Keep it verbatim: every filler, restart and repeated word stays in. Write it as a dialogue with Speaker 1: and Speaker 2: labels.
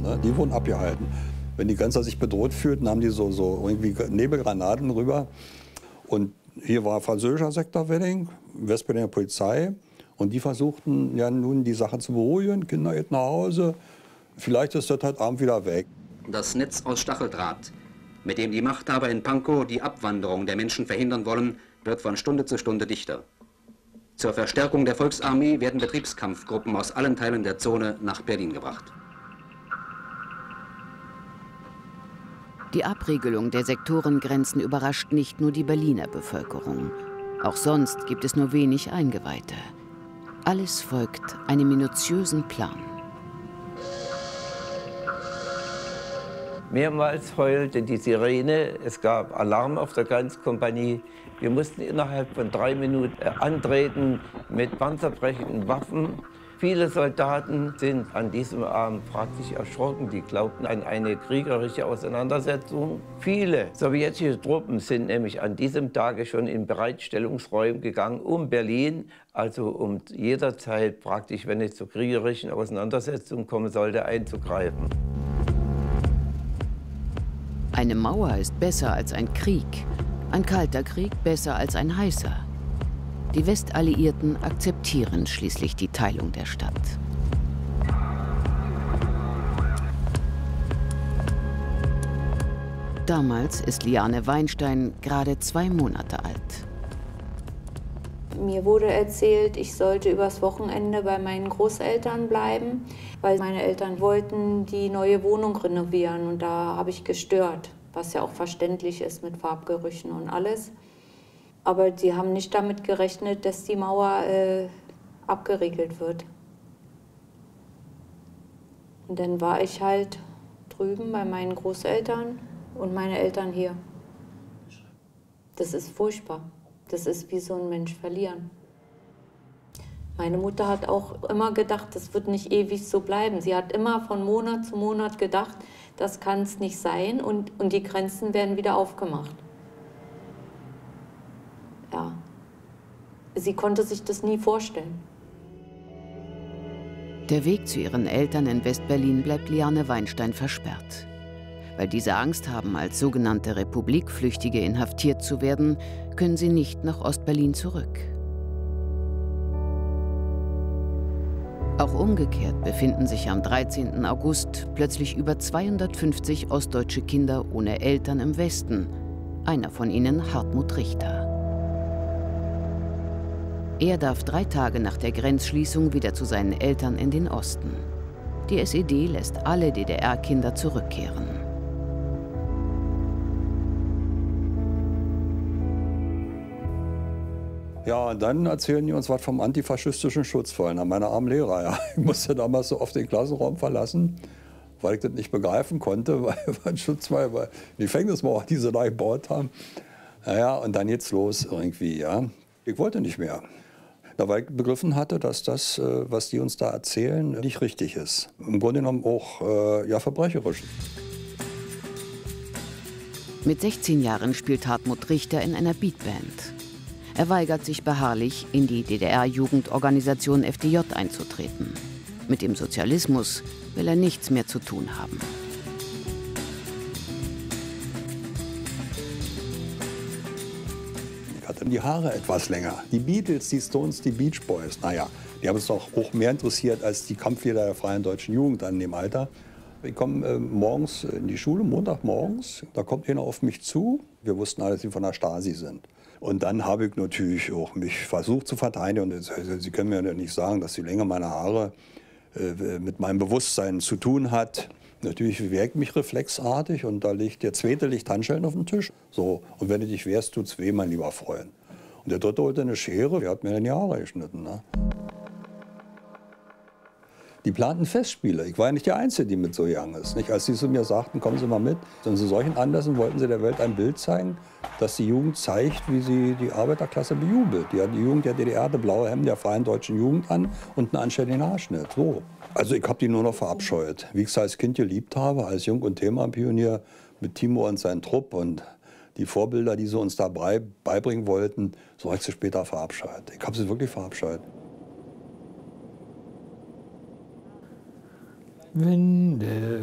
Speaker 1: Ne? Die wurden abgehalten. Wenn die Grenzer sich bedroht fühlten, haben die so, so irgendwie Nebelgranaten rüber. Und hier war französischer Sektorwedding, Westberliner Polizei. Und die versuchten ja nun die Sache zu beruhigen. Kinder geht nach Hause, vielleicht ist das heute Abend wieder weg.
Speaker 2: Das Netz aus Stacheldraht, mit dem die Machthaber in Pankow die Abwanderung der Menschen verhindern wollen, wird von Stunde zu Stunde dichter. Zur Verstärkung der Volksarmee werden Betriebskampfgruppen aus allen Teilen der Zone nach Berlin gebracht.
Speaker 3: Die Abriegelung der Sektorengrenzen überrascht nicht nur die Berliner Bevölkerung. Auch sonst gibt es nur wenig Eingeweihte. Alles folgt einem minutiösen Plan.
Speaker 4: Mehrmals heulte die Sirene, es gab Alarm auf der Grenzkompanie. Wir mussten innerhalb von drei Minuten antreten mit panzerbrechenden Waffen. Viele Soldaten sind an diesem Abend praktisch erschrocken. Die glaubten an eine kriegerische Auseinandersetzung. Viele sowjetische Truppen sind nämlich an diesem Tage schon in Bereitstellungsräume gegangen, um Berlin, also um jederzeit praktisch, wenn es zu kriegerischen Auseinandersetzungen kommen sollte, einzugreifen.
Speaker 3: Eine Mauer ist besser als ein Krieg, ein kalter Krieg besser als ein heißer. Die Westalliierten akzeptieren schließlich die Teilung der Stadt. Damals ist Liane Weinstein gerade zwei Monate alt.
Speaker 5: Mir wurde erzählt, ich sollte übers Wochenende bei meinen Großeltern bleiben, weil meine Eltern wollten die neue Wohnung renovieren und da habe ich gestört, was ja auch verständlich ist mit Farbgerüchen und alles. Aber die haben nicht damit gerechnet, dass die Mauer äh, abgeriegelt wird. Und dann war ich halt drüben bei meinen Großeltern und meine Eltern hier. Das ist furchtbar. Das ist wie so ein Mensch verlieren. Meine Mutter hat auch immer gedacht, das wird nicht ewig so bleiben. Sie hat immer von Monat zu Monat gedacht, das kann es nicht sein und, und die Grenzen werden wieder aufgemacht. Ja, sie konnte sich das nie vorstellen.
Speaker 3: Der Weg zu ihren Eltern in Westberlin bleibt Liane Weinstein versperrt. Weil diese Angst haben, als sogenannte Republikflüchtige inhaftiert zu werden, können sie nicht nach Ostberlin zurück. Auch umgekehrt befinden sich am dreizehnten August plötzlich über zweihundertfünfzig ostdeutsche Kinder ohne Eltern im Westen. Einer von ihnen Hartmut Richter. Er darf drei Tage nach der Grenzschließung wieder zu seinen Eltern in den Osten. Die S E D lässt alle D D R-Kinder zurückkehren.
Speaker 1: Ja, und dann erzählen die uns was vom antifaschistischen Schutzfall. Na, meine armen Lehrer, ja. Ich musste damals so oft den Klassenraum verlassen, weil ich das nicht begreifen konnte, weil ein Schutzwall, weil die Gefängnismauer, die sie da gebaut haben. Naja, und dann geht's los irgendwie, ja. Ich wollte nicht mehr. Da, weil ich begriffen hatte, dass das, was die uns da erzählen, nicht richtig ist. Im Grunde genommen auch äh, ja, verbrecherisch.
Speaker 3: Mit sechzehn Jahren spielt Hartmut Richter in einer Beatband. Er weigert sich beharrlich, in die D D R-Jugendorganisation F D J einzutreten. Mit dem Sozialismus will er nichts mehr zu tun haben.
Speaker 1: Ich hatte die Haare etwas länger. Die Beatles, die Stones, die Beach Boys, naja, die haben uns doch auch mehr interessiert als die Kampflieder der Freien Deutschen Jugend an dem Alter. Ich komme äh, morgens in die Schule, Montagmorgens, da kommt einer auf mich zu. Wir wussten alle, dass sie von der Stasi sind. Und dann habe ich natürlich auch mich versucht zu verteidigen. Und Sie können mir ja nicht sagen, dass die Länge meiner Haare äh, mit meinem Bewusstsein zu tun hat. Natürlich wehre ich mich reflexartig und da liegt der zweite liegt Handschellen auf dem Tisch. So, und wenn du dich wehrst, tut's weh, mein lieber Freund. Und der dritte holte eine Schere, der hat mir dann die Haare geschnitten. Ne? Die planten Festspiele. Ich war ja nicht der Einzige, die mit so gegangen ist. Nicht? Als sie zu mir sagten, kommen Sie mal mit. Und zu solchen Anlässen wollten sie der Welt ein Bild zeigen, dass die Jugend zeigt, wie sie die Arbeiterklasse bejubelt. Die, die Jugend der D D R hatte blaue Hemden der Freien Deutschen Jugend an und einen anständigen Haarschnitt. So. Also ich habe die nur noch verabscheut. Wie ich es als Kind geliebt habe, als Jung- und Thema-Pionier mit Timo und seinem Trupp und die Vorbilder, die sie uns da beibringen wollten, so habe ich sie später verabscheut. Ich habe sie wirklich verabscheut.
Speaker 6: Wenn der